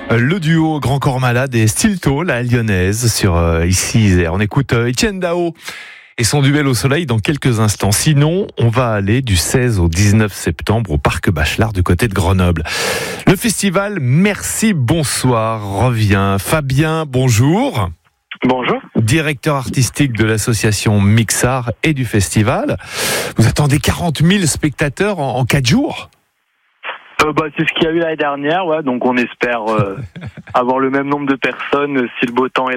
Le duo Grand Corps Malade et Stilto, la lyonnaise, sur ici Isère. On écoute Etienne Dao et son duel au soleil dans quelques instants. Sinon, on va aller du 16 au 19 septembre au Parc Bachelard du côté de Grenoble. Le festival Merci Bonsoir revient. Fabien, bonjour. Bonjour. Directeur artistique de l'association Mixar et du festival. Vous attendez 40 000 spectateurs en 4 jours ? C'est ce qu'il y a eu l'année dernière, ouais, donc on espère avoir le même nombre de personnes si le beau temps est